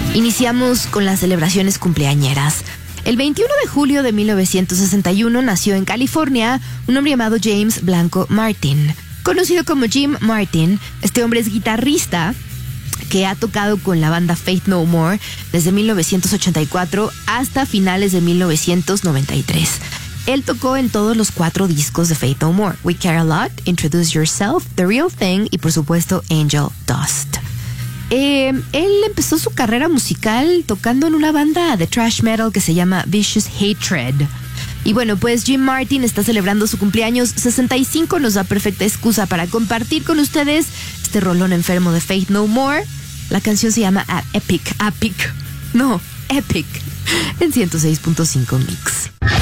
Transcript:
Iniciamos con las celebraciones cumpleañeras. El 21 de julio de 1961 nació en California un hombre llamado James Blanco Martin. Conocido como Jim Martin, este hombre es guitarrista que ha tocado con la banda Faith No More desde 1984 hasta finales de 1993. Él tocó en todos los 4 discos de Faith No More: We Care a Lot, Introduce Yourself, The Real Thing y por supuesto Angel Dust. Él empezó su carrera musical tocando en una banda de thrash metal que se llama Vicious Hatred. Y bueno, pues Jim Martin está celebrando su cumpleaños 65, nos da perfecta excusa para compartir con ustedes este rolón enfermo de Faith No More. La canción se llama Epic, en 106.5 Mix.